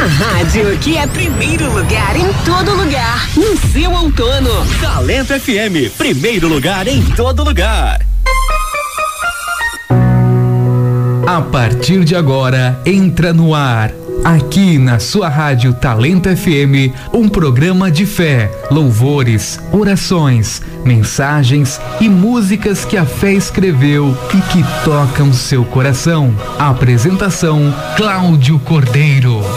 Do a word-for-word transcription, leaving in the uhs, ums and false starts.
A rádio que é primeiro lugar em todo lugar, no seu outono. Talento F M, primeiro lugar em todo lugar. A partir de agora, entra no ar, aqui na sua rádio Talento F M, um programa de fé, louvores, orações, mensagens e músicas que a fé escreveu e que tocam seu coração. Apresentação: Cláudio Cordeiro.